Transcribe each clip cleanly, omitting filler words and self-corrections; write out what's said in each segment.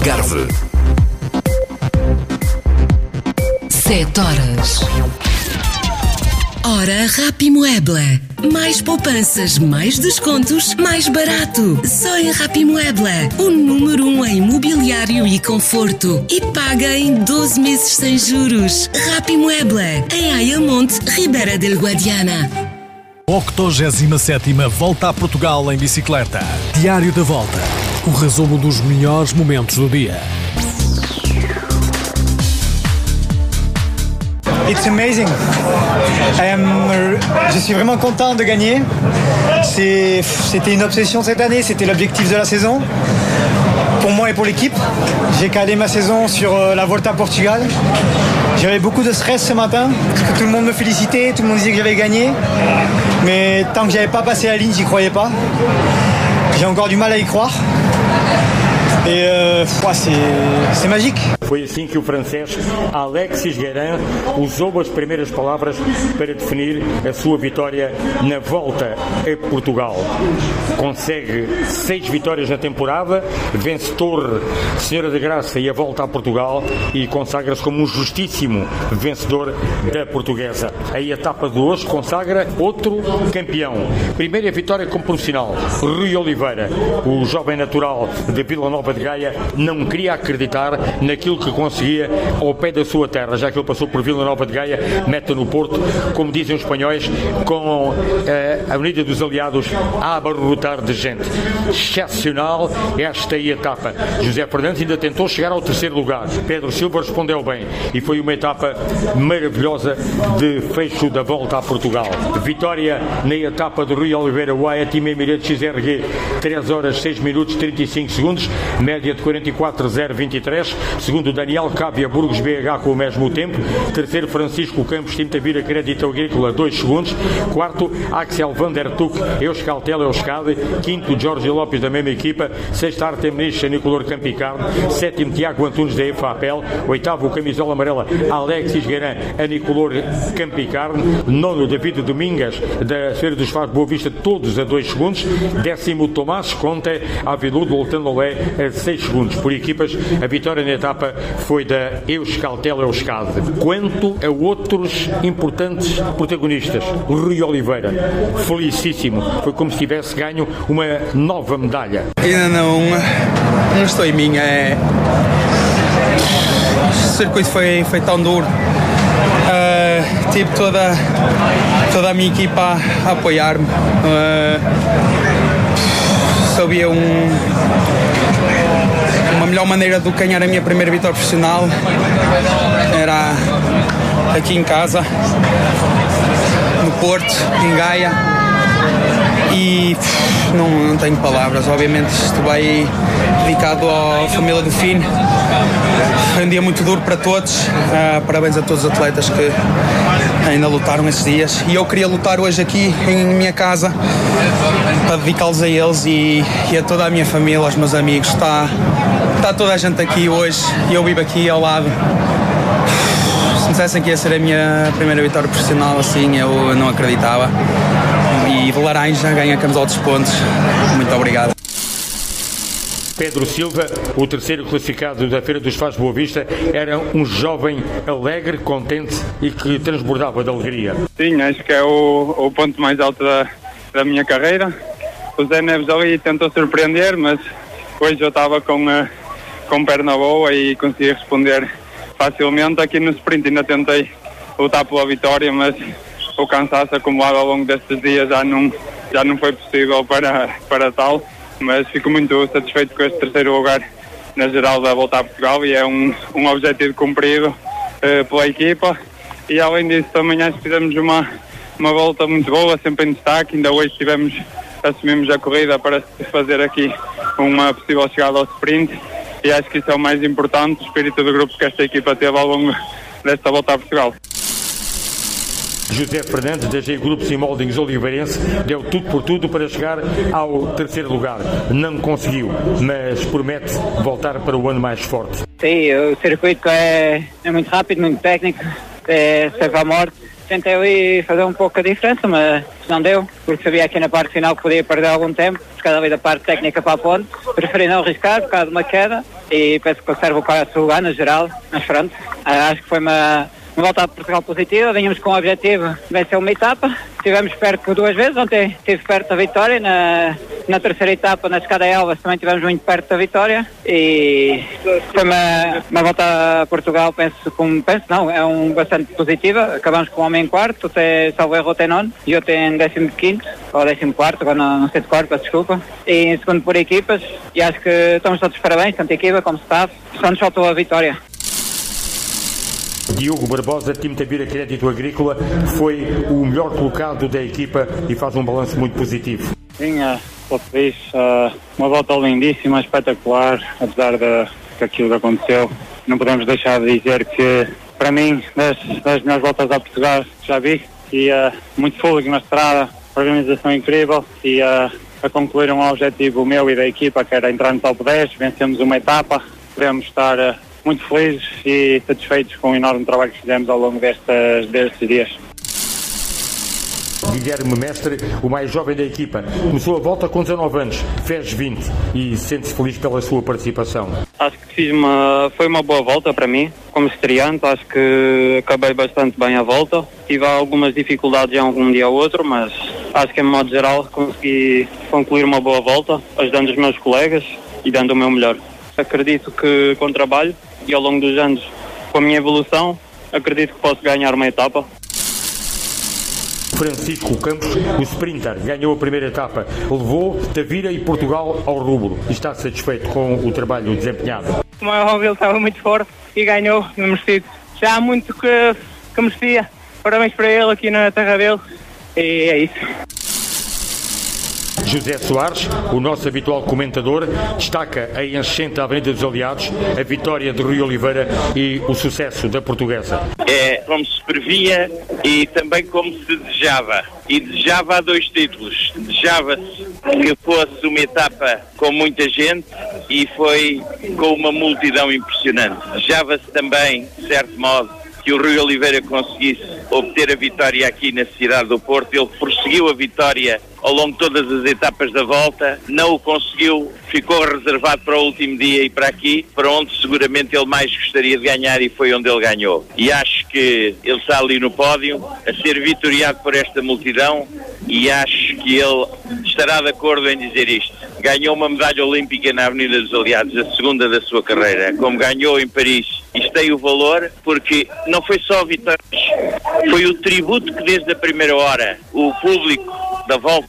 Algarve. 7 horas. Hora Rappi Mueble. Mais poupanças, mais descontos, mais barato. Só em Rappi Mueble. O número 1 em mobiliário e conforto. E paga em 12 meses sem juros. Rappi Mueble. Em Ayamonte, Ribeira del Guadiana. 87ª Volta a Portugal em bicicleta. Diário da Volta. O resumo dos melhores momentos do dia. It's amazing. Je suis vraiment content de gagner. C'était une obsession cette année, c'était l'objectif de la saison. Pour moi et pour l'équipe, j'ai calé ma saison sur la Volta à Portugal. J'avais beaucoup de stress ce matin, parce que tout le monde me félicitait, tout le monde disait que j'avais gagné. Mais tant que j'avais pas passé la ligne, j'y croyais pas. J'ai encore du mal à y croire. E c'est magique. Foi assim que o francês Alexis Guérin usou as primeiras palavras para definir a sua vitória na Volta a Portugal. Consegue 6 vitórias na temporada, vence Torre, Senhora da Graça e a Volta a Portugal e consagra-se como um justíssimo vencedor da Portuguesa. A etapa de hoje consagra outro campeão. Primeira vitória como profissional, Rui Oliveira, o jovem natural de Vila Nova de Gaia, não queria acreditar naquilo que conseguia ao pé da sua terra, já que ele passou por Vila Nova de Gaia, meta no Porto, como dizem os espanhóis, com a Avenida dos Aliados a abarrotar de gente. Excepcional esta etapa. José Fernandes ainda tentou chegar ao terceiro lugar. Pedro Silva respondeu bem e foi uma etapa maravilhosa de fecho da Volta a Portugal. Vitória na etapa de Rui Oliveira, Wyatt Team Emirates XRG, 3 horas 6 minutos 35 segundos, média de 44,023. Segundo Daniel Cávia, Burgos BH com o mesmo tempo. Terceiro Francisco Campos, Tinta Vira Crédito Agrícola, 2 segundos. Quarto Axel Van der Tuck, Euskaltel Euskadi. Quinto Jorge Lopes da mesma equipa. Sexto Artemis Nicolor Campicarne. Sétimo Tiago Antunes da EFAPEL. Oitavo Camisola Amarela Alexis Guérin a Nicolor Campicarne. Nono David Domingas da Feira dos Fados Boa Vista, todos a 2 segundos. Décimo Tomás Conte Aviludo Voltando Lolé a 6 segundos. Por equipas, a vitória na etapa foi da Euskaltel Euskadi. Quanto a outros importantes protagonistas, Rui Oliveira, felicíssimo, foi como se tivesse ganho uma nova medalha. Ainda não estou em mim, o circuito foi tão duro. Tive toda a minha equipa a apoiar-me. Sabia uma melhor maneira de ganhar a minha primeira vitória profissional era aqui em casa, no Porto, em Gaia, e não tenho palavras. Obviamente estou bem dedicado à família do Fino. Foi um dia muito duro para todos. Parabéns a todos os atletas que ainda lutaram esses dias, e eu queria lutar hoje aqui em minha casa para dedicá-los a eles e a toda a minha família, aos meus amigos. Está toda a gente aqui hoje e eu vivo aqui ao lado. Se me dissessem que ia ser a minha primeira vitória profissional assim, eu não acreditava. E de laranja ganha a camisola dos pontos. Muito obrigado. Pedro Silva, o terceiro classificado da Feira dos Fados Boa Vista, era um jovem alegre, contente e que transbordava de alegria. Sim, acho que é o ponto mais alto da minha carreira. O Zé Neves ali tentou surpreender, mas hoje eu estava com perna boa e consegui responder facilmente. Aqui no sprint ainda tentei lutar pela vitória, mas o cansaço acumulado ao longo destes dias já não foi possível para tal. Mas fico muito satisfeito com este terceiro lugar na geral da Volta a Portugal e é um objetivo cumprido pela equipa. E além disso também acho que fizemos uma volta muito boa, sempre em destaque. Ainda hoje assumimos a corrida para fazer aqui uma possível chegada ao sprint e acho que isso é o mais importante, o espírito do grupo que esta equipa teve ao longo desta Volta a Portugal. José Fernandes, da G Grupos e Moldings Oliveirense, deu tudo por tudo para chegar ao terceiro lugar. Não conseguiu, mas promete voltar para o ano mais forte. Sim, o circuito é muito rápido, muito técnico, é sempre à morte, tentei ali fazer um pouco a diferença, mas não deu, porque sabia que na parte final que podia perder algum tempo, por causa ali da parte técnica para a ponte. Preferi não arriscar por causa de uma queda e penso que o serve para o lugar no geral, mas pronto. Acho que foi uma volta a Portugal positiva, vínhamos com o objetivo de vencer uma etapa, estivemos perto 2 vezes, ontem estive perto da vitória, na terceira etapa, na Escada Elvas, também estivemos muito perto da vitória e foi uma volta a Portugal, bastante positiva. Acabamos com o homem em quarto, até salvo erro até nono, e eu tenho 15º, ou 14º, agora não sei de cor, peço desculpa, e em segundo por equipas, e acho que estamos todos parabéns, tanto a equipa como staff, só nos faltou a vitória. Diogo Barbosa, time Tabira Crédito Agrícola, foi o melhor colocado da equipa e faz um balanço muito positivo. Sim, estou feliz. Uma volta lindíssima, espetacular, apesar daquilo que aconteceu. Não podemos deixar de dizer que, para mim, das melhores voltas a Portugal que já vi, e muito fôlego na estrada, organização incrível e a concluir um objetivo meu e da equipa, que era entrar no top 10, vencemos uma etapa, podemos estar muito felizes e satisfeitos com o enorme trabalho que fizemos ao longo destes dias. Guilherme Mestre, o mais jovem da equipa, começou a volta com 19 anos, fez 20 e sente-se feliz pela sua participação. Acho que foi uma boa volta para mim, como estreante. Acho que acabei bastante bem a volta. Tive algumas dificuldades em algum dia ou outro, mas acho que, em modo geral, consegui concluir uma boa volta, ajudando os meus colegas e dando o meu melhor. Acredito que, com trabalho e ao longo dos anos, com a minha evolução, acredito que posso ganhar uma etapa. Francisco Campos, o sprinter, ganhou a primeira etapa, levou Tavira e Portugal ao rubro e está satisfeito com o trabalho desempenhado. O meu ele estava muito forte e ganhou no merecido. Já há muito que merecia. Parabéns para ele aqui na terra dele e é isso. José Soares, o nosso habitual comentador, destaca a enchente da Avenida dos Aliados, a vitória de Rui Oliveira e o sucesso da Portuguesa. É como se previa e também como se desejava. E desejava 2 títulos. Desejava-se que fosse uma etapa com muita gente e foi com uma multidão impressionante. Desejava-se também, de certo modo, que o Rui Oliveira conseguisse obter a vitória aqui na cidade do Porto. Ele prosseguiu a vitória ao longo de todas as etapas da volta, não o conseguiu, ficou reservado para o último dia e para aqui, para onde seguramente ele mais gostaria de ganhar, e foi onde ele ganhou. E acho que ele está ali no pódio, a ser vitoriado por esta multidão, e acho que ele estará de acordo em dizer isto. Ganhou uma medalha olímpica na Avenida dos Aliados, a segunda da sua carreira, como ganhou em Paris. Isto tem o valor, porque não foi só vitórias, foi o tributo que desde a primeira hora o público da volta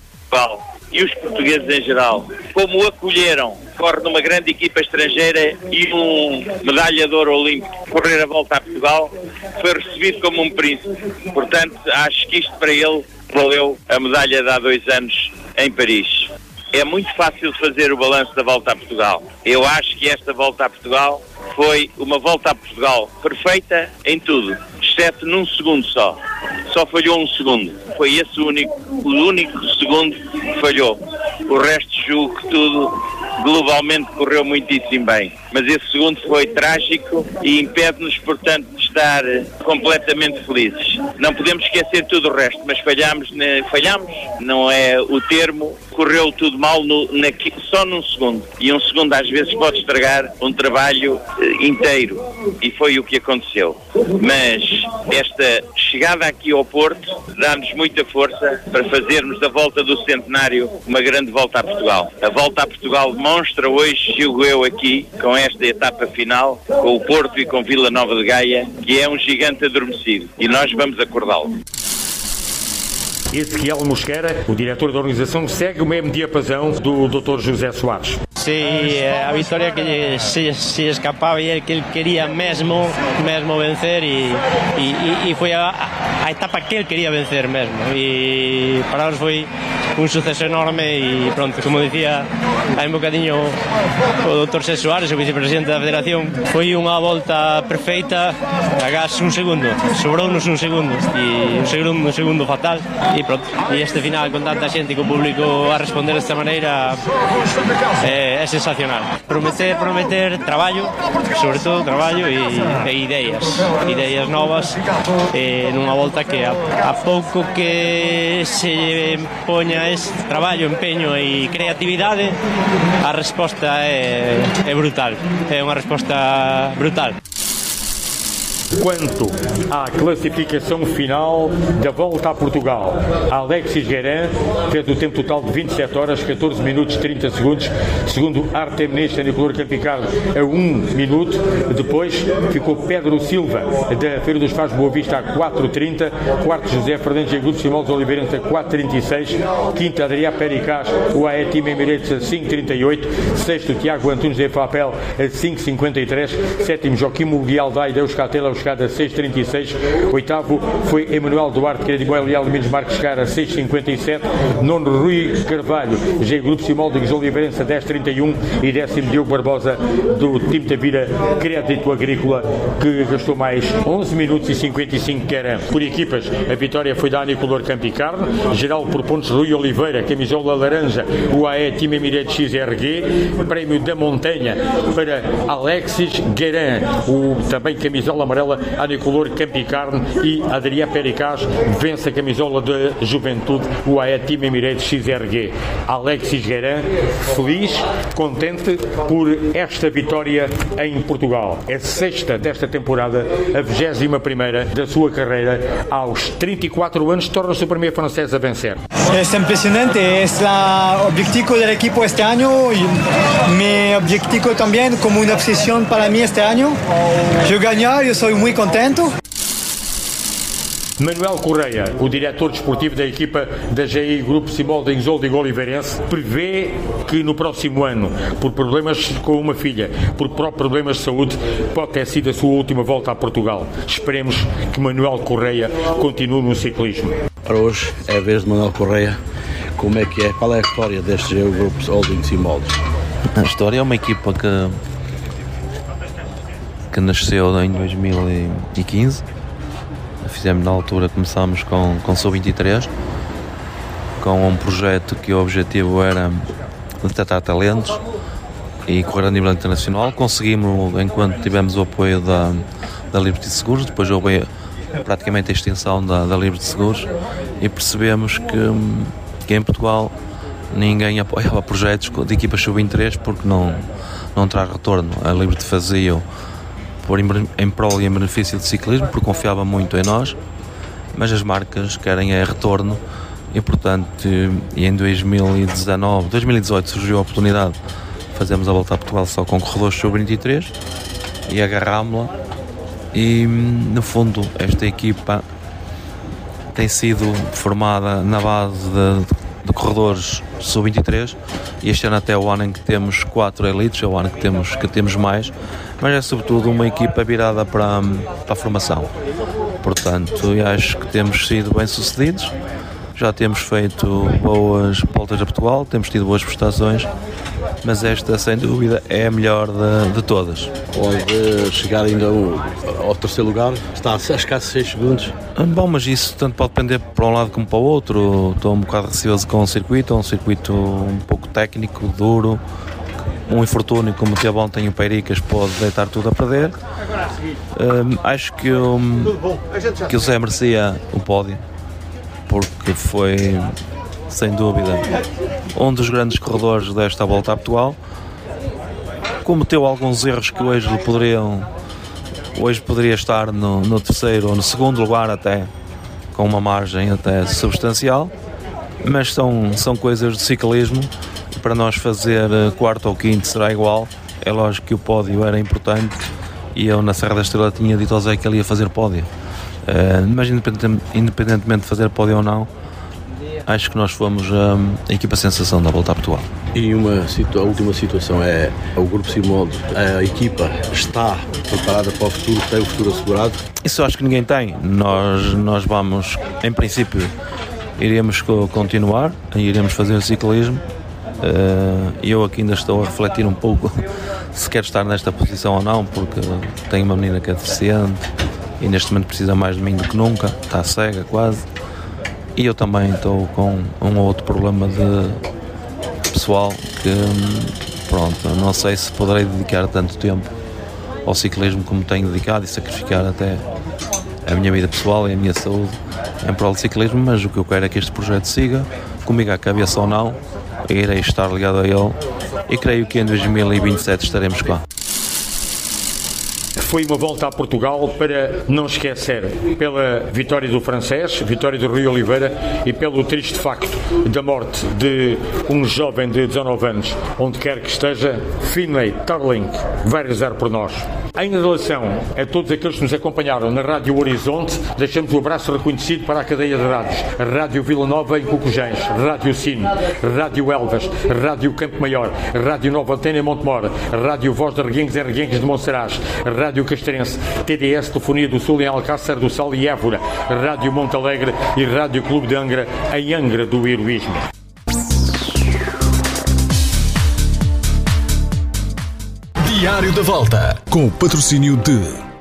e os portugueses em geral, como o acolheram, corre numa grande equipa estrangeira e um medalhador olímpico correr a volta a Portugal, foi recebido como um príncipe. Portanto, acho que isto para ele valeu a medalha de há 2 anos em Paris. É muito fácil de fazer o balanço da volta a Portugal. Eu acho que esta volta a Portugal foi uma volta a Portugal perfeita em tudo, exceto num segundo só. Só falhou um segundo. Foi esse o único segundo que falhou. O resto, julgo que tudo globalmente correu muitíssimo bem. Mas esse segundo foi trágico e impede-nos, portanto, de estar completamente felizes. Não podemos esquecer tudo o resto, mas falhamos, não é o termo, correu tudo mal só num segundo. E um segundo às vezes pode estragar um trabalho inteiro. E foi o que aconteceu. Mas esta chegada aqui ao Porto dá-nos muita força para fazermos da volta do centenário uma grande volta a Portugal. A volta a Portugal demonstra hoje, julgo eu aqui, com esta etapa final, com o Porto e com Vila Nova de Gaia, que é um gigante adormecido. E nós vamos acordá-lo. Ezequiel Mosquera, o diretor da organização, segue o mesmo diapasão do Dr. José Soares. Sí, a vitória que se escapaba e que ele queria mesmo vencer e foi a etapa que ele queria vencer mesmo, e para nós foi un suceso enorme e pronto, como dicía hai un bocadiño o Dr. Xé Suárez, o vicepresidente da Federación, foi unha volta perfeita, agás un segundo, sobrounos un segundo e un segundo fatal e pronto, e este final con tanta xente e co público a responder desta maneira é sensacional. Prometer traballo, sobre todo traballo e ideas novas nunha volta que a pouco que se poña este traballo, empeño e creatividade, a resposta é brutal, é unha resposta brutal. Quanto à classificação final da volta a Portugal, Alexis Guerin fez o tempo total de 27 horas, 14 minutos e 30 segundos, segundo Artem Nesta e Nicolor Campicardo a 1 minuto. Depois ficou Pedro Silva da Feira dos Faz Boa Vista a 4:30, quarto José Fernandes e Grupo Simões Oliveirense a 4:36, quinto Adrià Pericás, o AE Team Emirates a 5:38, sexto Tiago Antunes de Papel a 5:53, sétimo Joaquim Muguialdai de Euskatel a 6:36, oitavo foi Emanuel Duarte Crediboel e Alminos Marques Cara a 6:57, nono Rui Carvalho, G Grupo Simol de Oliveirense a 10:31 e décimo Diogo Barbosa do Time Tavira Crédito Agrícola, que gastou mais 11 minutos e 55 Guerin. Por equipas, a vitória foi da Nicolor Campicardo, geral por pontos Rui Oliveira, camisola laranja, UAE Time Emirates XRG, prémio da Montanha para Alexis Guerin, o também camisola amarela a Nicolor Campicarne, e Adrià Pericás vence a camisola da Juventude, o AE Team Emirates XRG. Alexis Guerin, feliz, contente por esta vitória em Portugal. É a sexta desta temporada, a 21ª da sua carreira. Aos 34 anos, torna-se o primeiro francês a vencer. Es impresionante, es el objetivo del equipo este año y mi objetivo también como una obsesión para mí este año. Yo ganar, yo soy muy contento. Manuel Correia, o diretor desportivo da equipa da GI Grupo Simol de Inzol de Oliveirense, prevê que no próximo ano, por problemas com uma filha, por problemas de saúde, pode ter sido a sua última volta a Portugal. Esperemos que Manuel Correia continue no ciclismo. Para hoje é a vez de Manuel Correia. Como é que é? Qual é a história deste GI Grupo Holding Simol? A história é uma equipa que nasceu em 2015. Fizemos na altura, começámos com Sub-23, com um projeto que o objetivo era detectar talentos e correr a nível internacional. Conseguimos, enquanto tivemos o apoio da Liberty Seguros, depois houve praticamente a extensão da Liberty Seguros, e percebemos que em Portugal ninguém apoiava projetos de equipas Sub-23 porque não traz retorno. A Liberty fazia em prol e em benefício do ciclismo, porque confiava muito em nós, mas as marcas querem retorno, e portanto, em 2018 surgiu a oportunidade de fazermos a volta a Portugal só com corredores Sub-23 e agarrámos-la, e no fundo esta equipa tem sido formada na base de corredores Sub-23, e este ano até é o ano em que temos 4 elites, é o ano que temos mais, mas é sobretudo uma equipa virada para a formação. Portanto, acho que temos sido bem sucedidos, já temos feito boas voltas a Portugal, temos tido boas prestações, mas esta sem dúvida é a melhor de todas. Pode chegar ainda ao terceiro lugar, está a escassos 6 segundos. Bom, mas isso tanto pode depender para um lado como para o outro. Estou um bocado receoso com o circuito, é um circuito um pouco técnico, duro. Um infortúnio como teve ontem o Pericas pode deitar tudo a perder. Acho que o Zé merecia o pódio, porque foi sem dúvida um dos grandes corredores desta volta a Portugal. Cometeu alguns erros que hoje poderia estar no terceiro ou no segundo lugar, até com uma margem até substancial, mas são coisas de ciclismo. Para nós fazer quarto ou quinto será igual. É lógico que o pódio era importante, e eu na Serra da Estrela tinha dito ao Zé que ele ia fazer pódio, mas independentemente de fazer pódio ou não, acho que nós fomos a equipa sensação da volta a Portugal. E a última situação é o Grupo Simol, a equipa está preparada para o futuro, tem o futuro assegurado? Isso eu acho que ninguém tem. Nós vamos, em princípio, iremos continuar, iremos fazer ciclismo. Eu aqui ainda estou a refletir um pouco se quero estar nesta posição ou não, porque tenho uma menina que é deficiente e neste momento precisa mais de mim do que nunca, está cega quase, e eu também estou com um ou outro problema de pessoal que, pronto, não sei se poderei dedicar tanto tempo ao ciclismo como tenho dedicado e sacrificar até a minha vida pessoal e a minha saúde em prol do ciclismo, mas o que eu quero é que este projeto siga comigo à cabeça ou não, irei estar ligado a ele e creio que em 2027 estaremos cá. Foi uma volta a Portugal para não esquecer, pela vitória do francês, vitória do Rui Oliveira, e pelo triste facto da morte de um jovem de 19 anos, onde quer que esteja. Finlay Tarling vai rezar por nós. Em relação a todos aqueles que nos acompanharam na Rádio Horizonte, deixamos um abraço reconhecido para a cadeia de rádios: Rádio Vila Nova em Cucujães, Rádio Sino, Rádio Elvas, Rádio Campo Maior, Rádio Nova Antena em Montemor, Rádio Voz de Reguengos em Reguengos de Monsaraz, Rádio Castrense, TDS Telefonia do Sul em Alcácer do Sal e Évora, Rádio Monte Alegre e Rádio Clube de Angra em Angra do Heroísmo. Diário da Volta, com o patrocínio de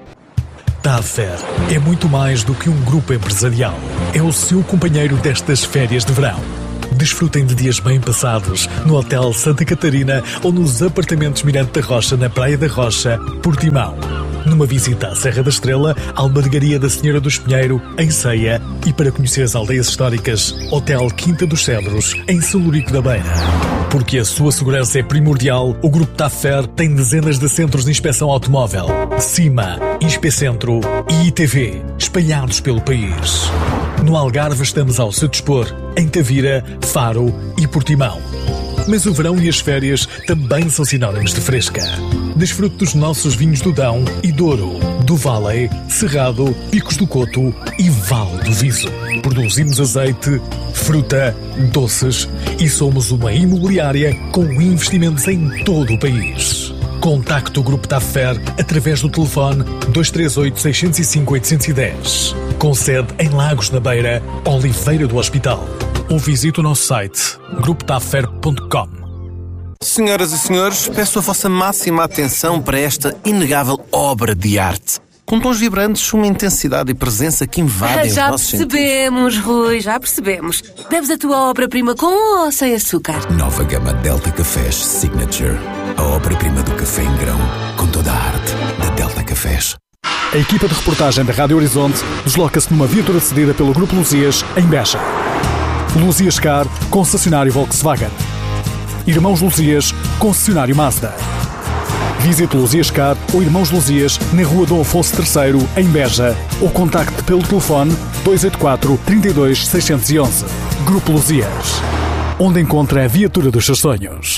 TAFER. É muito mais do que um grupo empresarial. É o seu companheiro destas férias de verão. Desfrutem de dias bem passados no Hotel Santa Catarina ou nos apartamentos Mirante da Rocha, na Praia da Rocha, Portimão. Numa visita à Serra da Estrela, Albergaria da Senhora do Espinheiro, em Ceia, e para conhecer as aldeias históricas, Hotel Quinta dos Cedros, em São Lourico da Beira. Porque a sua segurança é primordial, o Grupo TAFER tem dezenas de centros de inspeção automóvel, CIMA, Inspecentro e ITV, espalhados pelo país. No Algarve estamos ao seu dispor, em Tavira, Faro e Portimão. Mas o verão e as férias também são sinónimos de fresca. Desfrute dos nossos vinhos do Dão e Douro, do Vale, Cerrado, Picos do Coto e Vale do Viso. Produzimos azeite, fruta, doces e somos uma imobiliária com investimentos em todo o país. Contacte o Grupo TAFER através do telefone 238 605 810. Com sede em Lagos na Beira, Oliveira do Hospital. Ou visite o nosso site grupotafer.com. Senhoras e senhores, peço a vossa máxima atenção para esta inegável obra de arte. Com tons vibrantes, uma intensidade e presença que invadem os nossos sentidos. Já percebemos, Rui, já percebemos. Bebes a tua obra-prima com ou sem açúcar? Nova gama Delta Cafés Signature. A obra-prima do café em grão, com toda a arte da Delta Cafés. A equipa de reportagem da Rádio Horizonte desloca-se numa viatura cedida pelo Grupo Luzias, em Beja. Luzias Car, concessionário Volkswagen. Irmãos Luzias, concessionário Mazda. Visite Luzias Car ou Irmãos Luzias na Rua Dom Afonso III, em Beja, ou contacte pelo telefone 284 32 611. Grupo Luzias, onde encontra a viatura dos seus sonhos.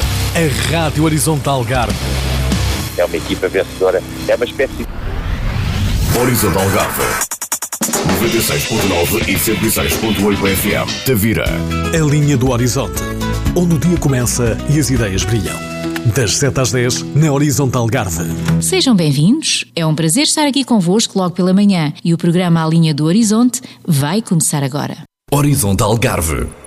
A Rádio Horizonte Algarve. É uma equipa vencedora, é uma espécie... Horizonte Algarve 96.9 e 106.8 FM. Tavira. A linha do horizonte, onde o dia começa e as ideias brilham. Das 7 às 10, na Horizonte Algarve. Sejam bem-vindos. É um prazer estar aqui convosco logo pela manhã. E o programa A Linha do Horizonte vai começar agora. Horizonte Algarve.